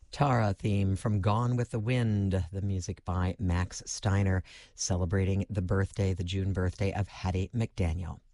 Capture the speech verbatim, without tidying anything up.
Tara theme from Gone with the Wind, the music by Max Steiner, celebrating the birthday, the June birthday of Hattie McDaniel.